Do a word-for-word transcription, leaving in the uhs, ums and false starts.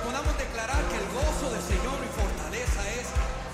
podamos declarar que el gozo del Señor y fortaleza es